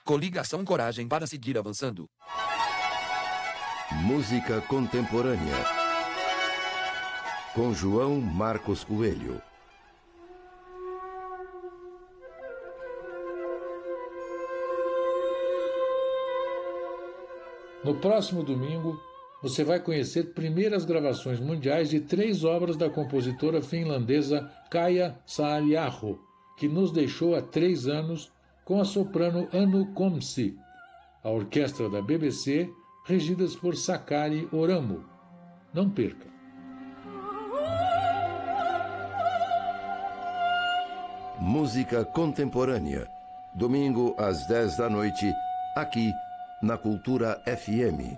Coligação Coragem para seguir avançando. Música contemporânea. Com João Marcos Coelho. No próximo domingo, você vai conhecer primeiras gravações mundiais de 3 obras da compositora finlandesa Kaija Saariaho, que nos deixou há 3 anos com a soprano Anu Komsi, a orquestra da BBC, regidas por Sakari Oramo. Não perca! Música contemporânea. Domingo às 10 da noite, aqui na Cultura FM.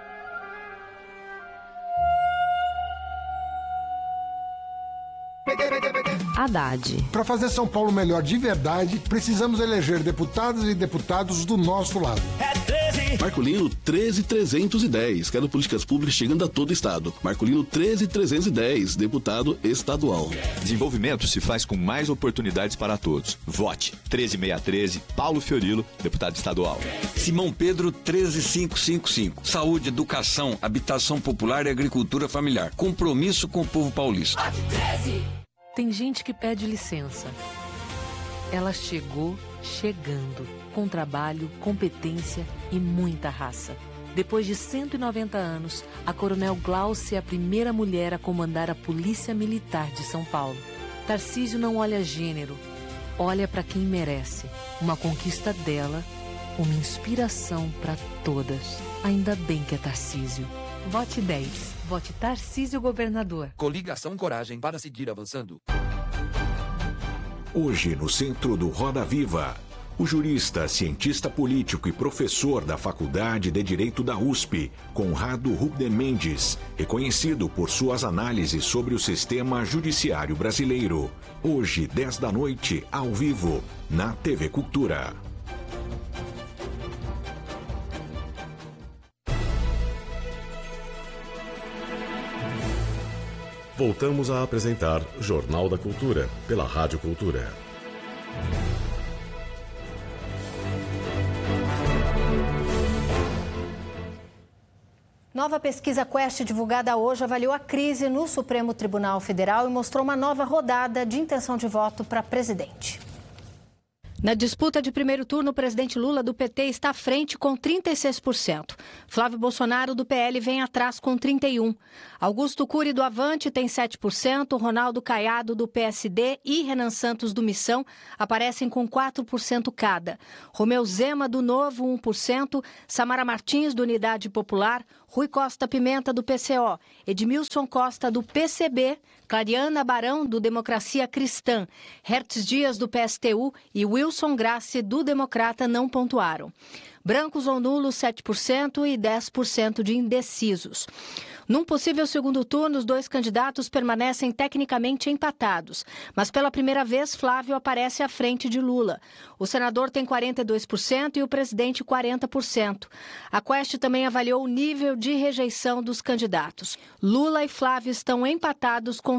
Haddad. Para fazer São Paulo melhor de verdade, precisamos eleger deputadas e deputados do nosso lado. Marcolino 13310, quero políticas públicas chegando a todo o estado. Marcolino 13310, deputado estadual. Desenvolvimento se faz com mais oportunidades para todos. Vote 13613, Paulo Fiorilo, deputado estadual. Simão Pedro 13555, saúde, educação, habitação popular e agricultura familiar. Compromisso com o povo paulista. Tem gente que pede licença. Ela chegou chegando, com trabalho, competência e muita raça. Depois de 190 anos, a Coronel Glaucia é a primeira mulher a comandar a Polícia Militar de São Paulo. Tarcísio não olha gênero, olha para quem merece. Uma conquista dela, uma inspiração para todas. Ainda bem que é Tarcísio. Vote 10. Vote Tarcísio Governador. Coligação Coragem para seguir avançando. Hoje, no centro do Roda Viva, o jurista, cientista político e professor da Faculdade de Direito da USP, Conrado Rubden Mendes, reconhecido por suas análises sobre o sistema judiciário brasileiro. Hoje, 10 da noite, ao vivo, na TV Cultura. Voltamos a apresentar Jornal da Cultura, pela Rádio Cultura. Nova pesquisa Quest divulgada hoje avaliou a crise no Supremo Tribunal Federal e mostrou uma nova rodada de intenção de voto para presidente. Na disputa de primeiro turno, o presidente Lula do PT está à frente com 36%. Flávio Bolsonaro do PL vem atrás com 31%. Augusto Cury do Avante tem 7%, Ronaldo Caiado do PSD e Renan Santos do Missão aparecem com 4% cada. Romeu Zema do Novo, 1%, Samara Martins do Unidade Popular, Rui Costa Pimenta do PCO, Edmilson Costa do PCB, Clariana Barão do Democracia Cristã, Hertz Dias do PSTU e Wilson Grassi do Democrata não pontuaram. Brancos ou nulos, 7% e 10% de indecisos. Num possível segundo turno, os dois candidatos permanecem tecnicamente empatados, mas pela primeira vez Flávio aparece à frente de Lula. O senador tem 42% e o presidente 40%. A Quest também avaliou o nível de rejeição dos candidatos. Lula e Flávio estão empatados com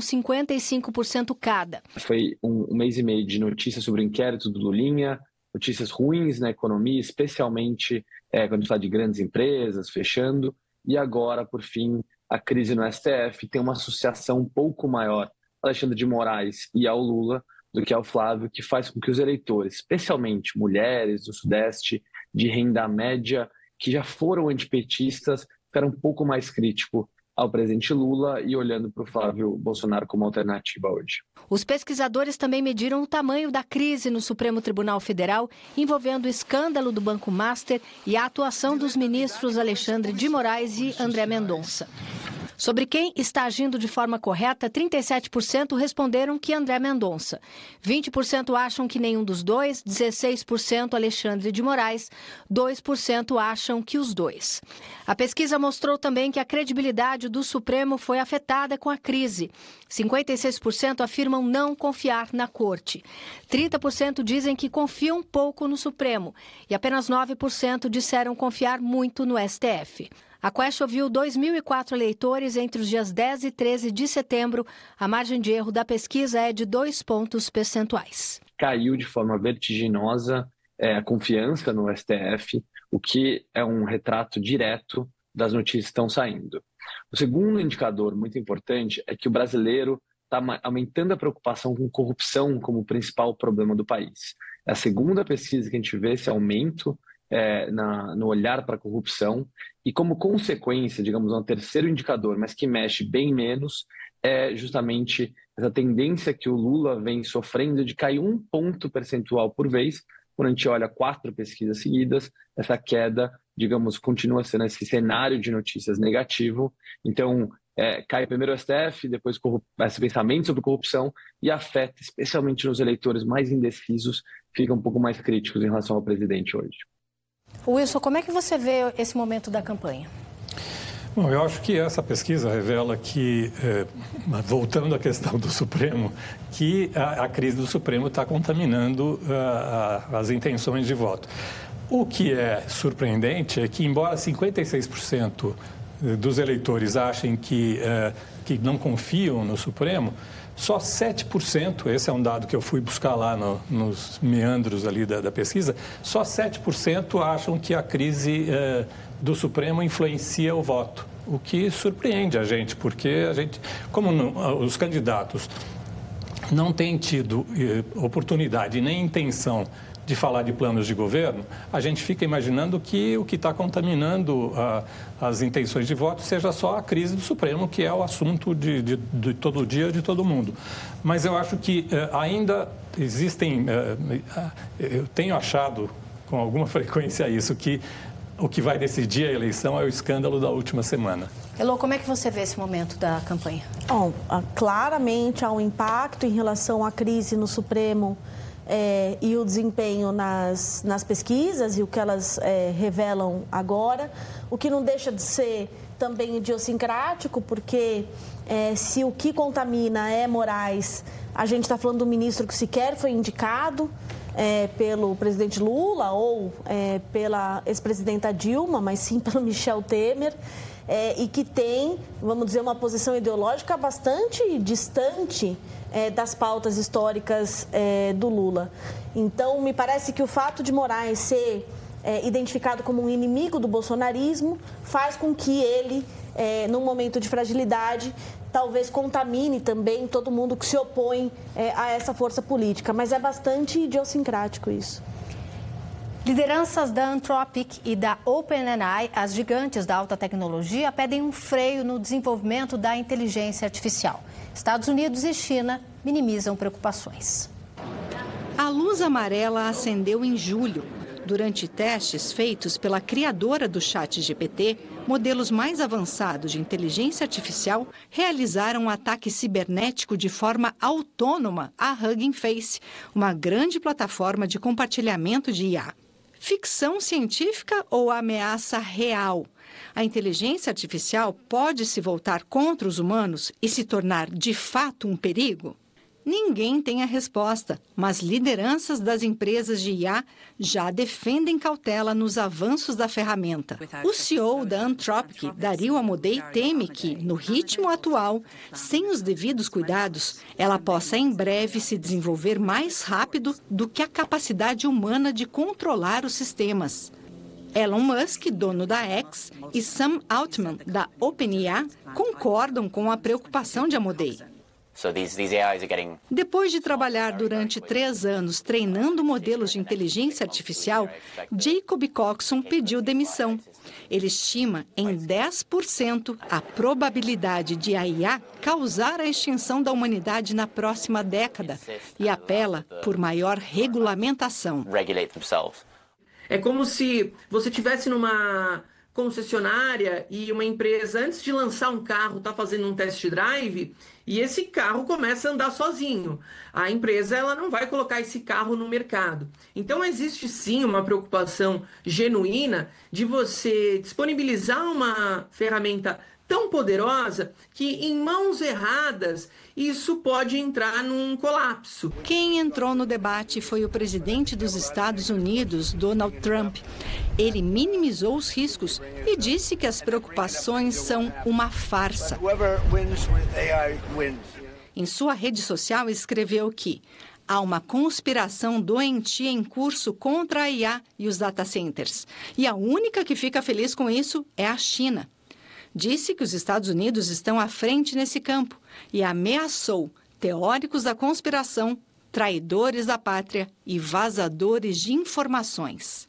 55% cada. Foi um mês e meio de notícias sobre o inquérito do Lulinha, notícias ruins na economia, especialmente quando a gente fala de grandes empresas fechando. E agora, por fim, a crise no STF tem uma associação um pouco maior ao Alexandre de Moraes e ao Lula do que ao Flávio, que faz com que os eleitores, especialmente mulheres do Sudeste, de renda média, que já foram antipetistas, ficaram um pouco mais críticos ao presidente Lula e olhando para o Flávio Bolsonaro como alternativa hoje. Os pesquisadores também mediram o tamanho da crise no Supremo Tribunal Federal, envolvendo o escândalo do Banco Master e a atuação dos ministros Alexandre de Moraes e André Mendonça. Sobre quem está agindo de forma correta, 37% responderam que André Mendonça. 20% acham que nenhum dos dois, 16% Alexandre de Moraes, 2% acham que os dois. A pesquisa mostrou também que a credibilidade do Supremo foi afetada com a crise. 56% afirmam não confiar na Corte. 30% dizem que confiam pouco no Supremo e apenas 9% disseram confiar muito no STF. A Quest ouviu 2.004 eleitores entre os dias 10 e 13 de setembro. A margem de erro da pesquisa é de 2 pontos percentuais. Caiu de forma vertiginosa a confiança no STF, o que é um retrato direto das notícias que estão saindo. O segundo indicador muito importante é que o brasileiro está aumentando a preocupação com corrupção como principal problema do país. É a segunda pesquisa que a gente vê esse aumento no olhar para a corrupção e como consequência, digamos, um terceiro indicador, mas que mexe bem menos, é justamente essa tendência que o Lula vem sofrendo de cair 1 ponto percentual por vez. Quando a gente olha 4 pesquisas seguidas, essa queda, digamos, continua sendo esse cenário de notícias negativo. Então, cai primeiro o STF, depois esse pensamento sobre corrupção e afeta, especialmente nos eleitores mais indecisos, ficam um pouco mais críticos em relação ao presidente hoje. Wilson, como é que você vê esse momento da campanha? Bom, eu acho que essa pesquisa revela que, voltando à questão do Supremo, que a crise do Supremo está contaminando as intenções de voto. O que é surpreendente é que, embora 56% dos eleitores achem que não confiam no Supremo, só 7%, esse é um dado que eu fui buscar lá nos meandros ali da pesquisa, só 7% acham que a crise do Supremo influencia o voto, o que surpreende a gente, porque como os candidatos não têm tido oportunidade nem intenção de falar de planos de governo, a gente fica imaginando que o que está contaminando as intenções de voto seja só a crise do Supremo, que é o assunto de todo dia de todo mundo. Mas eu acho que ainda existem... eu tenho achado com alguma frequência isso, que o que vai decidir a eleição é o escândalo da última semana. Elô, como é que você vê esse momento da campanha? Bom, claramente há um impacto em relação à crise no Supremo e o desempenho nas pesquisas e o que elas revelam agora, o que não deixa de ser também idiosincrático, porque se o que contamina é Moraes, a gente está falando do ministro que sequer foi indicado pelo presidente Lula ou pela ex-presidenta Dilma, mas sim pelo Michel Temer, e que tem, vamos dizer, uma posição ideológica bastante distante das pautas históricas do Lula. Então, me parece que o fato de Moraes ser identificado como um inimigo do bolsonarismo faz com que ele, num momento de fragilidade, talvez contamine também todo mundo que se opõe a essa força política. Mas é bastante idiosincrático isso. Lideranças da Anthropic e da OpenAI, as gigantes da alta tecnologia, pedem um freio no desenvolvimento da inteligência artificial. Estados Unidos e China minimizam preocupações. A luz amarela acendeu em julho. Durante testes feitos pela criadora do ChatGPT, modelos mais avançados de inteligência artificial realizaram um ataque cibernético de forma autônoma à Hugging Face, uma grande plataforma de compartilhamento de IA. Ficção científica ou ameaça real? A inteligência artificial pode se voltar contra os humanos e se tornar de fato um perigo? Ninguém tem a resposta, mas lideranças das empresas de IA já defendem cautela nos avanços da ferramenta. O CEO da Anthropic, Dario Amodei, teme que, no ritmo atual, sem os devidos cuidados, ela possa em breve se desenvolver mais rápido do que a capacidade humana de controlar os sistemas. Elon Musk, dono da X, e Sam Altman, da OpenAI, concordam com a preocupação de Amodei. Depois de trabalhar durante 3 anos treinando modelos de inteligência artificial, Jacob Coxon pediu demissão. Ele estima em 10% a probabilidade de a IA causar a extinção da humanidade na próxima década e apela por maior regulamentação. É como se você estivesse numa concessionária e uma empresa, antes de lançar um carro, está fazendo um test drive e esse carro começa a andar sozinho. A empresa ela não vai colocar esse carro no mercado. Então existe sim uma preocupação genuína de você disponibilizar uma ferramenta tão poderosa que em mãos erradas isso pode entrar num colapso. Quem entrou no debate foi o presidente dos Estados Unidos, Donald Trump. Ele minimizou os riscos e disse que as preocupações são uma farsa. Em sua rede social escreveu que Há uma conspiração doentia em curso contra a IA e os data centers. E a única que fica feliz com isso é a China. Disse que os Estados Unidos estão à frente nesse campo e ameaçou teóricos da conspiração, traidores da pátria e vazadores de informações.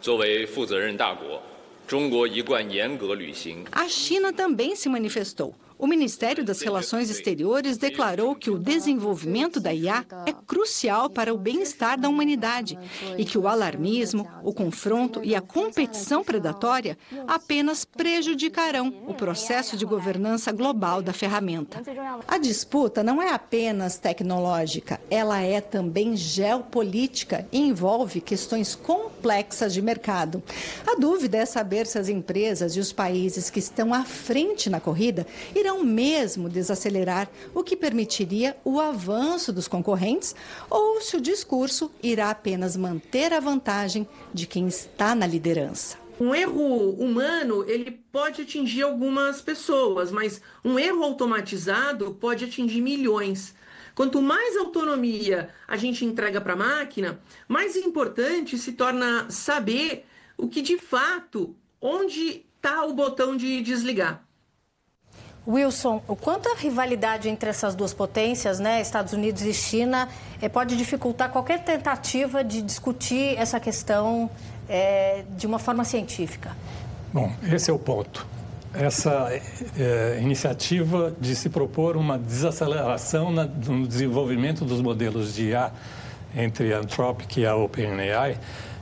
A China também se manifestou. O Ministério das Relações Exteriores declarou que o desenvolvimento da IA é crucial para o bem-estar da humanidade e que o alarmismo, o confronto e a competição predatória apenas prejudicarão o processo de governança global da ferramenta. A disputa não é apenas tecnológica, ela é também geopolítica e envolve questões complexas de mercado. A dúvida é saber se as empresas e os países que estão à frente na corrida irão mesmo desacelerar, o que permitiria o avanço dos concorrentes, ou se o discurso irá apenas manter a vantagem de quem está na liderança. Um erro humano, ele pode atingir algumas pessoas, mas um erro automatizado pode atingir milhões. Quanto mais autonomia a gente entrega para a máquina, mais importante se torna saber o que de fato, onde está o botão de desligar. Wilson, o quanto a rivalidade entre essas duas potências, né, Estados Unidos e China, pode dificultar qualquer tentativa de discutir essa questão de uma forma científica? Bom, esse é o ponto. Essa iniciativa de se propor uma desaceleração no desenvolvimento dos modelos de IA entre a Anthropic e a OpenAI,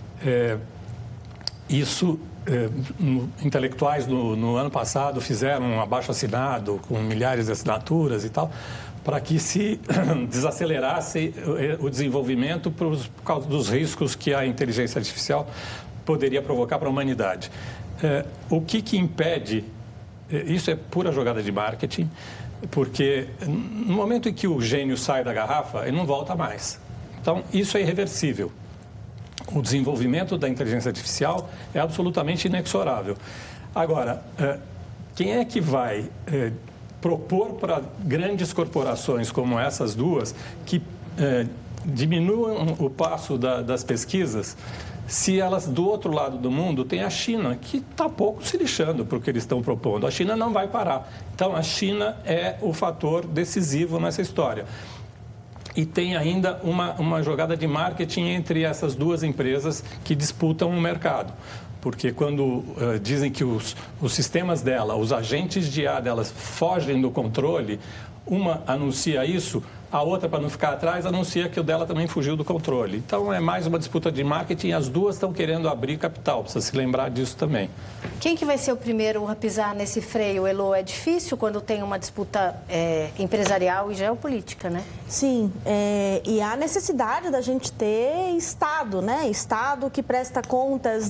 isso... intelectuais no ano passado fizeram um abaixo-assinado com milhares de assinaturas e tal, para que se desacelerasse o desenvolvimento por causa dos riscos que a inteligência artificial poderia provocar para a humanidade. O que impede? Isso é pura jogada de marketing, porque no momento em que o gênio sai da garrafa, ele não volta mais. Então, isso é irreversível. O desenvolvimento da inteligência artificial é absolutamente inexorável. Agora, quem é que vai propor para grandes corporações como essas duas que diminuam o passo das pesquisas, se elas, do outro lado do mundo, tem a China, que está pouco se lixando para o que eles estão propondo. A China não vai parar. Então, a China é o fator decisivo nessa história. E tem ainda uma jogada de marketing entre essas duas empresas que disputam o mercado. Porque quando dizem que os sistemas dela, os agentes de IA delas fogem do controle, uma anuncia isso, a outra, para não ficar atrás, anuncia que o dela também fugiu do controle. Então, é mais uma disputa de marketing, as duas estão querendo abrir capital, precisa se lembrar disso também. Quem que vai ser o primeiro a pisar nesse freio, Elo? É difícil quando tem uma disputa empresarial e geopolítica, né? Sim, e há necessidade da gente ter Estado, né? Estado que presta contas